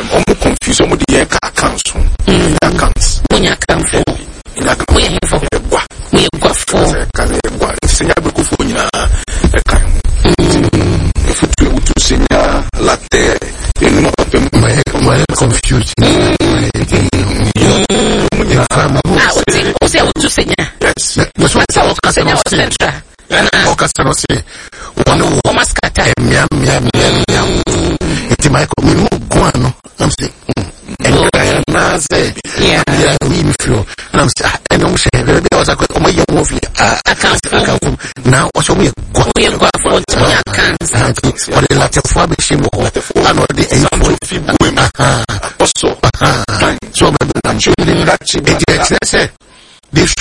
almost confused on the accounts. Accounts. When you come for, we go for. Latte, confused. Yes. That's what I was saying. One mascata. It's my guano. I'm saying, and I say, yeah, we feel. And I'm saying, I don't say, there was a good movie. I can't now. Also, we go for what the latter for the shame or the women. So, I'm showing that they